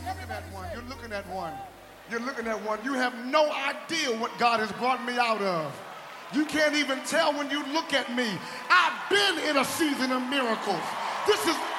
looking at one. You're looking at one. You're looking at one. You have no idea what God has brought me out of. You can't even tell when you look at me. I've been in a season of miracles. This is